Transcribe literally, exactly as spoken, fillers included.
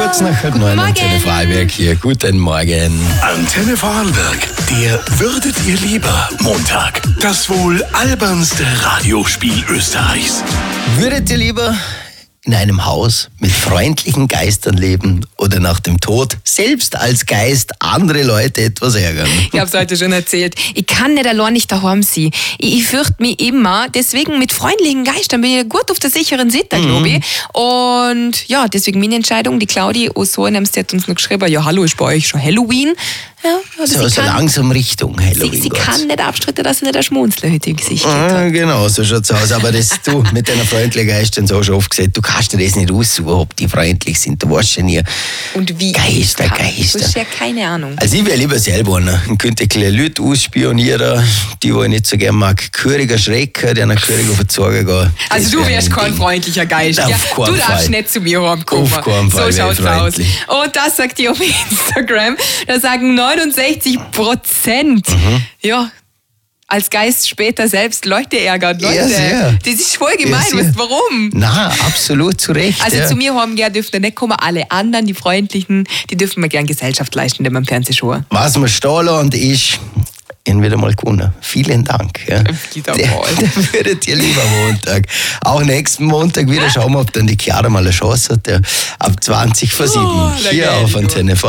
Kurz nach halb neun Antenne Vorarlberg hier. Guten Morgen. Antenne Vorarlberg, der Würdet ihr lieber Montag. Das wohl albernste Radiospiel Österreichs. Würdet ihr lieber in einem Haus mit freundlichen Geistern leben oder nach dem Tod selbst als Geist andere Leute etwas ärgern? Ich hab's heute schon erzählt. Ich kann nicht allein nicht daheim sein. Ich, ich fürchte mich immer. Deswegen mit freundlichen Geistern bin ich gut auf der sicheren Seite, mhm. glaube ich. Und ja, deswegen meine Entscheidung. Die Claudi aus Hohenems hat uns noch geschrieben, ja hallo, ist bei euch schon Halloween? Ja, so, so langsam Richtung Halloween. Sie, sie kann nicht abstreiten, dass sie nicht ein Schmunzler heute im Gesicht hat. Ah, genau, so schaut's aus. Aber das du mit deiner freundlichen Geistern so schon oft gesagt, du kannst dir das nicht aussuchen, ob die freundlich sind. Du weißt ja nie. Und wie? Geister, Geister. Du hast ja keine Ahnung. Also ich wäre lieber selber einer. Ich könnte kleine Leute ausspionieren, die, die ich nicht so gerne mag. Köriger Schrecker, die einer Köriger verzogen gehen. Also du wärst kein freundlicher Geist. Ja, du darfst Fall. nicht zu mir heimkommen. Auf keinen Fall. So schaut's aus. Und das sagt ihr auf Instagram. Da sagen neunundsechzig Prozent. Mhm. Ja, als Geist später selbst Leute ärgert. Leute, ja, das ist voll gemein. Ja, weißt du warum? Na, absolut zu Recht. Also ja. zu mir haben gerne dürfen nicht kommen. Alle anderen, die Freundlichen, die dürfen mir gern Gesellschaft leisten, die beim Fernsehen schauen. Was mir stehen lassen ist, ihn wieder mal gewonnen. Vielen Dank. Ja. Wieder der, mal. der würdet ihr lieber Montag. Auch nächsten Montag wieder schauen wir, ob dann die Chiara mal eine Chance hat. Ja. Ab zwanzig vor sieben. Oh, hier auf Antenne Vorarlberg.